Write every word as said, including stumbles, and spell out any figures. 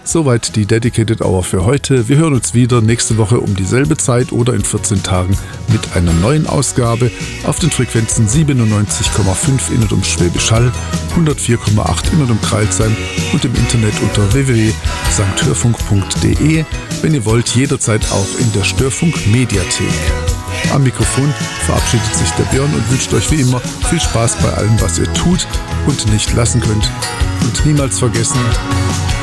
Soweit die Dedicated Hour für heute. Wir hören uns wieder nächste Woche um dieselbe Zeit oder in vierzehn Tagen mit einer neuen Ausgabe auf den Frequenzen siebenundneunzig Komma fünf in und um Schwäbisch Hall, hundertvier Komma acht in und um Crailsheim und im Internet unter w w w punkt sankt hörfunk punkt d e. Wenn ihr wollt, jederzeit auch in der Störfunk Mediathek. Am Mikrofon verabschiedet sich der Björn und wünscht euch wie immer viel Spaß bei allem, was ihr tut und nicht lassen könnt. Und niemals vergessen,